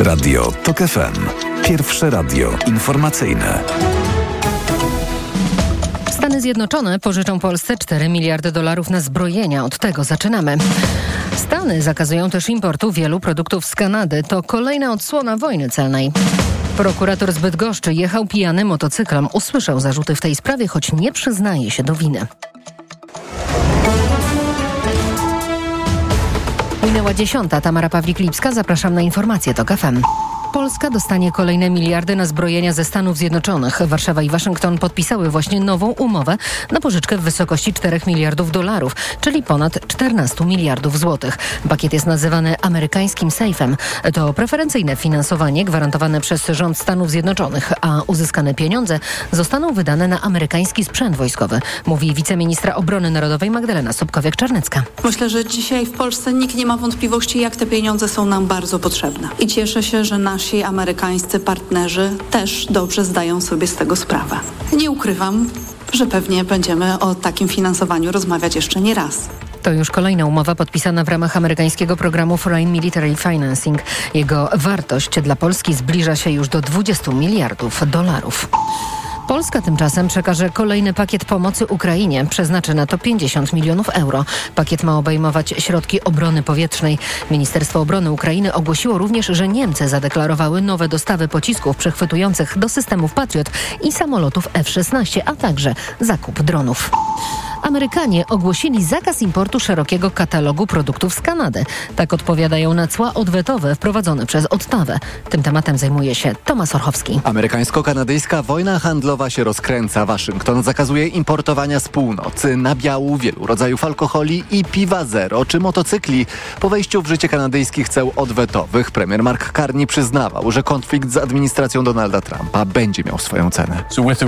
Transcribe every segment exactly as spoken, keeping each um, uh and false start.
Radio TOK F M. Pierwsze radio informacyjne. Stany Zjednoczone pożyczą Polsce cztery miliardy dolarów na zbrojenia. Od tego zaczynamy. Stany zakazują też importu wielu produktów z Kanady. To kolejna odsłona wojny celnej. Prokurator z Bydgoszczy jechał pijany motocyklem. Usłyszał zarzuty w tej sprawie, choć nie przyznaje się do winy. Minęła dziesiąta. Tamara Pawlik-Lipska. Zapraszam na informacje TOK F M. Polska dostanie kolejne miliardy na zbrojenia ze Stanów Zjednoczonych. Warszawa i Waszyngton podpisały właśnie nową umowę na pożyczkę w wysokości czterech miliardów dolarów, czyli ponad czternastu miliardów złotych. Pakiet jest nazywany amerykańskim sejfem. To preferencyjne finansowanie gwarantowane przez rząd Stanów Zjednoczonych, a uzyskane pieniądze zostaną wydane na amerykański sprzęt wojskowy, mówi wiceministra obrony narodowej Magdalena Sobkowiak-Czarnecka. Myślę, że dzisiaj w Polsce nikt nie ma wątpliwości, jak te pieniądze są nam bardzo potrzebne. I cieszę się, że nasi Nasi amerykańscy partnerzy też dobrze zdają sobie z tego sprawę. Nie ukrywam, że pewnie będziemy o takim finansowaniu rozmawiać jeszcze nie raz. To już kolejna umowa podpisana w ramach amerykańskiego programu Foreign Military Financing. Jego wartość dla Polski zbliża się już do dwudziestu miliardów dolarów. Polska tymczasem przekaże kolejny pakiet pomocy Ukrainie. Przeznaczy na to pięćdziesiąt milionów euro. Pakiet ma obejmować środki obrony powietrznej. Ministerstwo Obrony Ukrainy ogłosiło również, że Niemcy zadeklarowały nowe dostawy pocisków przechwytujących do systemów Patriot i samolotów F szesnaście, a także zakup dronów. Amerykanie ogłosili zakaz importu szerokiego katalogu produktów z Kanady. Tak odpowiadają na cła odwetowe wprowadzone przez Ottawę. Tym tematem zajmuje się Tomasz Orchowski. Amerykańsko-kanadyjska wojna handlowa się rozkręca. Waszyngton zakazuje importowania z północy, nabiału, wielu rodzajów alkoholi i piwa zero czy motocykli. Po wejściu w życie kanadyjskich ceł odwetowych premier Mark Carney przyznawał, że konflikt z administracją Donalda Trumpa będzie miał swoją cenę.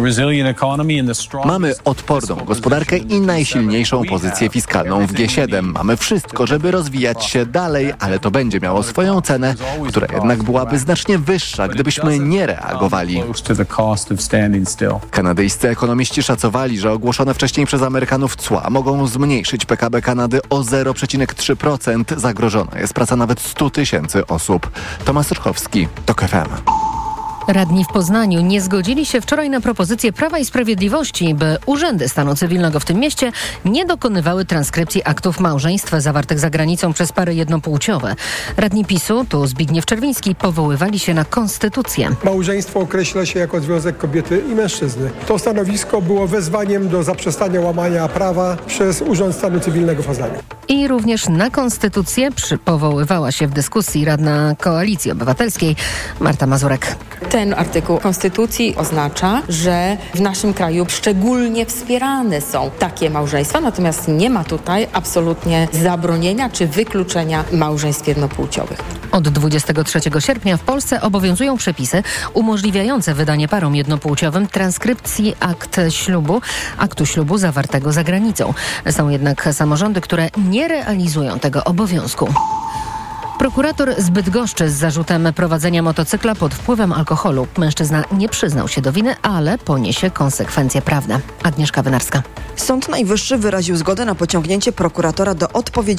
Mamy odporną gospodarkę i najsilniejszą pozycję fiskalną w G siedem. Mamy wszystko, żeby rozwijać się dalej, ale to będzie miało swoją cenę, która jednak byłaby znacznie wyższa, gdybyśmy nie reagowali. Kanadyjscy ekonomiści szacowali, że ogłoszone wcześniej przez Amerykanów cła mogą zmniejszyć P K B Kanady o zero przecinek trzy procent. Zagrożona jest praca nawet stu tysięcy osób. Tomasz Orchowski, TOK F M. Radni w Poznaniu nie zgodzili się wczoraj na propozycję Prawa i Sprawiedliwości, by urzędy stanu cywilnego w tym mieście nie dokonywały transkrypcji aktów małżeństw zawartych za granicą przez pary jednopłciowe. Radni PiSu, tu Zbigniew Czerwiński, powoływali się na konstytucję. Małżeństwo określa się jako związek kobiety i mężczyzny. To stanowisko było wezwaniem do zaprzestania łamania prawa przez Urząd Stanu Cywilnego w Poznaniu. I również na konstytucję przy- powoływała się w dyskusji radna Koalicji Obywatelskiej Marta Mazurek. Ten artykuł Konstytucji oznacza, że w naszym kraju szczególnie wspierane są takie małżeństwa, natomiast nie ma tutaj absolutnie zabronienia czy wykluczenia małżeństw jednopłciowych. Od dwudziestego trzeciego sierpnia w Polsce obowiązują przepisy umożliwiające wydanie parom jednopłciowym transkrypcji akt ślubu, aktu ślubu zawartego za granicą. Są jednak samorządy, które nie realizują tego obowiązku. Prokurator z Bydgoszczy z zarzutem prowadzenia motocykla pod wpływem alkoholu. Mężczyzna nie przyznał się do winy, ale poniesie konsekwencje prawne. Agnieszka Wynarska. Sąd Najwyższy wyraził zgodę na pociągnięcie prokuratora do odpowiedzialności